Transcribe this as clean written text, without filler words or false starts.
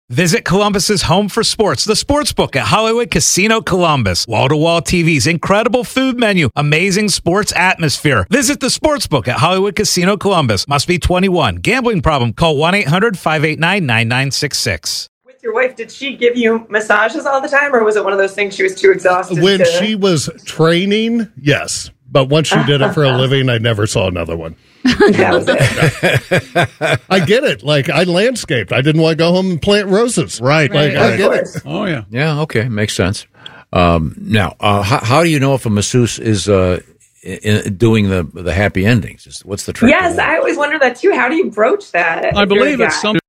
Visit Columbus's home for sports, the Sportsbook at Hollywood Casino Columbus. Wall-to-wall TVs, incredible food menu, amazing sports atmosphere. Visit the Sportsbook at Hollywood Casino Columbus. Must be 21. Gambling problem? Call 1-800-589-9966. With your wife, did she give you massages all the time, or was it one of those things she was too exhausted When she was training, yes. But once she did it for a living, I never saw another one. That was it. I get it. Like, I landscaped. I didn't want to go home and plant roses. Right. Like, I get it. Oh, yeah. Yeah, okay. Makes sense. Now, how do you know if a masseuse is doing the happy endings? What's the trick? Yes, I always wonder that too. How do you broach that? I believe it's something.